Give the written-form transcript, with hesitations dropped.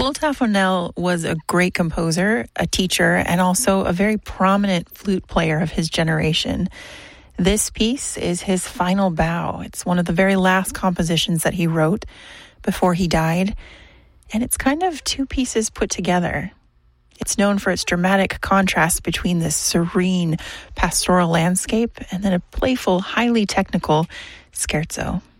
Paul Taffanel was a great composer, a teacher, and also a very prominent flute player of his generation. This piece is his final bow. It's one of the very last compositions that he wrote before he died, and it's kind of two pieces put together. It's known for its dramatic contrast between this serene pastoral landscape and then a playful, highly technical scherzo.